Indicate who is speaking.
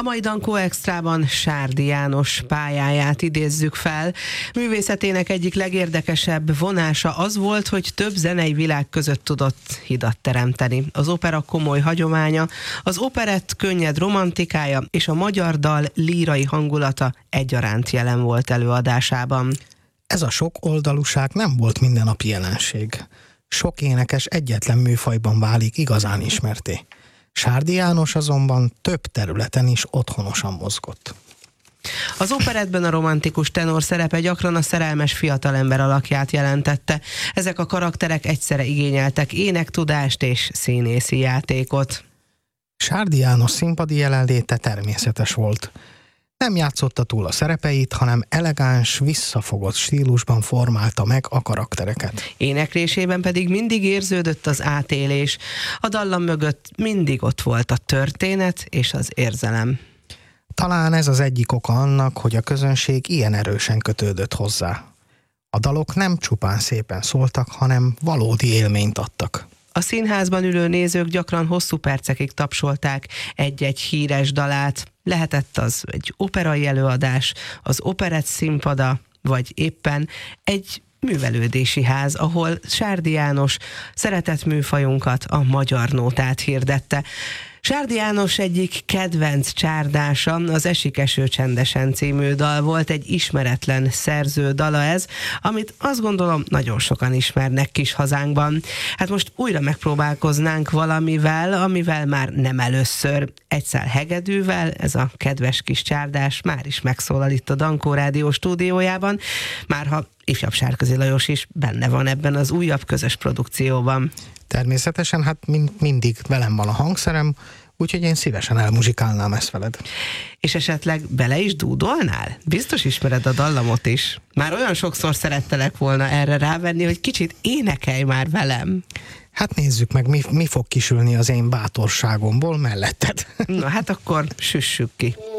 Speaker 1: A mai Dankó Extrában Sárdi János pályáját idézzük fel. Művészetének egyik legérdekesebb vonása az volt, hogy több zenei világ között tudott hidat teremteni. Az opera komoly hagyománya, az operett könnyed romantikája és a magyar dal lírai hangulata egyaránt jelen volt előadásában.
Speaker 2: Ez a sok oldalúság nem volt mindennapi jelenség. Sok énekes egyetlen műfajban válik igazán ismerté. Sárdi János azonban több területen is otthonosan mozgott.
Speaker 1: Az operettben a romantikus tenor szerepe gyakran a szerelmes fiatalember alakját jelentette. Ezek a karakterek egyszerre igényeltek énektudást és színészi játékot.
Speaker 2: Sárdi János színpadi jelenléte természetes volt. Nem játszotta túl a szerepeit, hanem elegáns, visszafogott stílusban formálta meg a karaktereket.
Speaker 1: Éneklésében pedig mindig érződött az átélés. A dallam mögött mindig ott volt a történet és az érzelem.
Speaker 2: Talán ez az egyik oka annak, hogy a közönség ilyen erősen kötődött hozzá. A dalok nem csupán szépen szóltak, hanem valódi élményt adtak.
Speaker 1: A színházban ülő nézők gyakran hosszú percekig tapsolták egy-egy híres dalát. Lehetett az egy operai előadás, az operett színpada, vagy éppen egy művelődési ház, ahol Sárdi János szeretett műfajunkat, a magyar nótát hirdette. Sárdi János egyik kedvenc csárdása az Esik eső csendesen című dal volt, egy ismeretlen szerző dala ez, amit azt gondolom nagyon sokan ismernek kis hazánkban. Hát most újra megpróbálkoznánk valamivel, amivel már nem először. Egyszer hegedűvel, ez a kedves kis csárdás már is megszólal itt a Dankó Rádió stúdiójában, márha ifjabb Sárközi Lajos is benne van ebben az újabb közös produkcióban.
Speaker 2: Természetesen, hát mindig velem van a hangszerem, úgyhogy én szívesen elmuzsikálnám ezt veled.
Speaker 1: És esetleg bele is dúdolnál? Biztos ismered a dallamot is. Már olyan sokszor szerettelek volna erre rávenni, hogy kicsit énekelj már velem.
Speaker 2: Hát nézzük meg, mi fog kisülni az én bátorságomból melletted.
Speaker 1: Na hát akkor süssük ki.